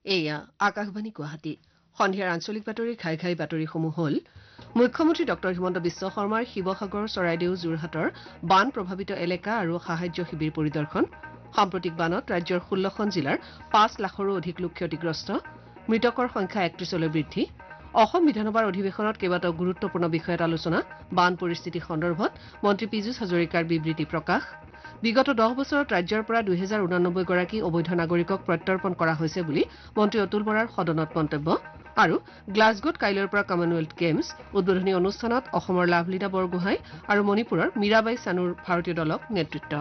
এয়া আকাশবাণী গুৱাহাটী সন্ধিয়াৰ আঞ্চলিক বাতৰি ঘাই বাতৰিসমূহ হ'ল মুখ্যমন্ত্ৰী ডঃ হিমন্ত বিশ্ব শৰ্মাৰ শিৱসাগৰ চৰাইদেউ যোৰহাটৰ বান প্ৰভাৱিত এলেকা আৰু সাহায্য শিবিৰ পৰিদৰ্শন সাম্প্ৰতিক বানত ৰাজ্যৰ 16খন জিলাৰ 5 লাখৰো অধিক লোক ক্ষতিগ্ৰস্ত মৃতকৰ সংখ্যা 31লৈ বৃদ্ধি অসম বিধানসভাৰ অধিৱেশনত কেইবাটাও গুৰুত্বপূৰ্ণ বিষয়ত আলোচনা বান পৰিস্থিতি সন্দৰ্ভত মন্ত্ৰী পীযুষ হাজৰিকাৰ বিবৃতি প্ৰকাশ বিগত 10 বছৰত ৰাজ্যৰ পৰা 2089 গৰাকী অবৈধ নাগৰিকক প্ৰত্যৰ্পণ কৰা হৈছে বুলি মন্ত্ৰী অতুল বৰাৰ সদনত মন্তব্য আৰু গ্লাছগোত কাইলৈৰ পৰা কমনৱেলথ গেমছ উদ্বোধনী অনুষ্ঠানত অসমৰ লাভলীনা বৰগোহাঁই আৰু মণিপুৰৰ মীৰাবাই চানুৰ ভাৰতীয় দলক নেতৃত্ব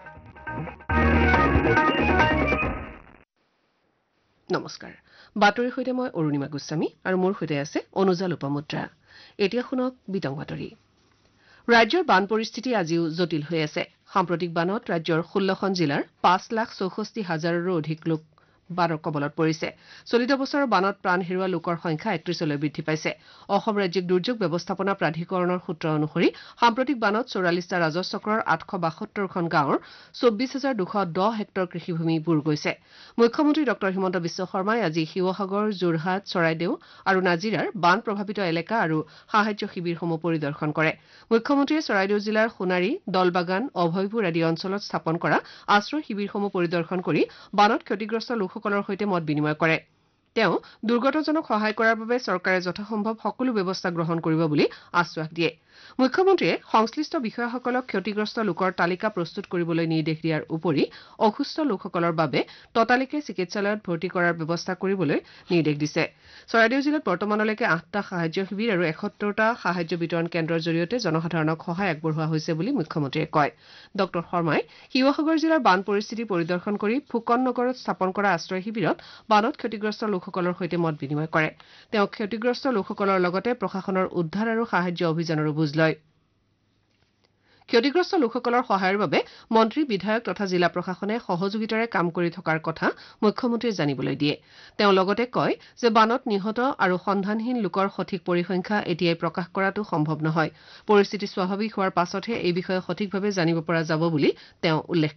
নমস্কাৰ বাতৰিৰ সৈতে মই অৰুণিমা গোস্বামী আৰু মোৰ সৈতে আছে অনুজা লোপামুদ্ৰা এতিয়া শুনক বিতং বাতৰি ৰাজ্যৰ বান পৰিস্থিতি আজিও জটিল হৈ আছে সাম্প্ৰতিক বানত ৰাজ্যৰ 16খন জিলাৰ 5,64,000ৰো অধিক লোক বানৰ কবলত পৰিছে চলিত বছৰৰ বানত প্ৰাণ হেৰুওৱা লোকৰ সংখ্যা 31লৈ বৃদ্ধি পাইছে অসম ৰাজ্যিক দুৰ্যোগ ব্যৱস্থাপনা প্ৰাধিকৰণৰ সূত্ৰ অনুসৰি সাম্প্ৰতিক বানত 44টা ৰাজহ চক্ৰৰ 872খন গাঁৱৰ 24,210 হেক্টৰ কৃষিভূমি বুৰ গৈছে মুখ্যমন্ত্ৰী ডঃ হিমন্ত বিশ্ব শৰ্মাই আজি শিৱসাগৰ যোৰহাট চৰাইদেউ আৰু নাজিৰাৰ বান প্ৰভাৱিত এলেকা আৰু সাহায্য শিবিৰসমূহ পৰিদৰ্শন কৰে মুখ্যমন্ত্ৰীয়ে চৰাইদেউ জিলাৰ সোণাৰী দলবাগান অভয়পুৰ আদি অঞ্চলত স্থাপন কৰা আশ্ৰয় শিবিৰসমূহ পৰিদৰ্শন কৰি বানত ক্ষতিগ্ৰস্ত লোকসকলৰ সৈতে মত বিনিময় কৰে তেওঁ দুৰ্গতজনক সহায় কৰাৰ বাবে চৰকাৰে যথাসম্ভৱ সকলো ব্যৱস্থা গ্ৰহণ কৰিব বুলি আশ্বাস দিয়ে মুখ্যমন্ত্ৰীয়ে সংশ্লিষ্ট বিষয়াসকলক ক্ষতিগ্ৰস্ত লোকৰ তালিকা প্ৰস্তুত কৰিবলৈ নিৰ্দেশ দিয়াৰ উপৰি অসুস্থ লোকসকলৰ বাবে ততালিকে চিকিৎসালয়ত ভৰ্তি কৰাৰ ব্যৱস্থা কৰিবলৈ নিৰ্দেশ দিছে চৰাইদেউ জিলাত বৰ্তমানলৈকে 8টা সাহায্য শিবিৰ আৰু 71টা সাহায্য বিতৰণ কেন্দ্ৰৰ জৰিয়তে জনসাধাৰণক সহায় আগবঢ়োৱা হৈছে বুলি মুখ্যমন্ত্ৰীয়ে কয় ডঃ শৰ্মাই শিৱসাগৰ জিলাৰ বান পৰিস্থিতি পৰিদৰ্শন কৰি ফুকন নগৰত স্থাপন কৰা আশ্ৰয় শিবিৰত বানত ক্ষতিগ্ৰস্ত লোকসকলৰ সৈতে মত বিনিময় কৰে তেওঁ ক্ষতিগ্ৰস্ত লোকসকলৰ লগতে প্ৰশাসনৰ উদ্ধাৰ আৰু সাহায্য অভিযানৰো বুজ লয় ক্ষতিগ্ৰস্ত লোকসকলৰ সহায়ৰ বাবে মন্ত্ৰী বিধায়ক তথা জিলা প্ৰশাসনে সহযোগিতাৰে কাম কৰি থকাৰ কথা মুখ্যমন্ত্ৰীয়ে জানিবলৈ দিয়ে তেওঁ লগতে কয় যে বানত নিহত আৰু সন্ধানহীন লোকৰ সঠিক পৰিসংখ্যা এতিয়াই প্ৰকাশ কৰাটো সম্ভৱ নহয় পৰিস্থিতি স্বাভাৱিক হোৱাৰ পাছতহে এই বিষয়ে সঠিকভাৱে জানিব পৰা যাব বুলি তেওঁ উল্লেখ